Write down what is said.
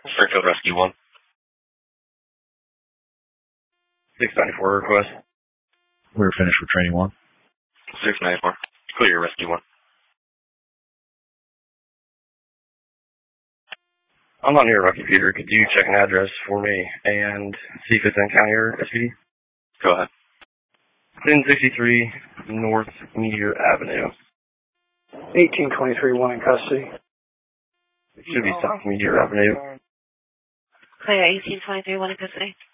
Springfield Rescue 1. 694 request. We're finished with training 1. 694. Clear Rescue 1. I'm on your computer. Could you check an address for me and see if it's in county or SPD? Go ahead. 1063 North Meteor Avenue. 1823, 1 in custody. It should be South Meteor Avenue. Clear 1823, 1 in custody.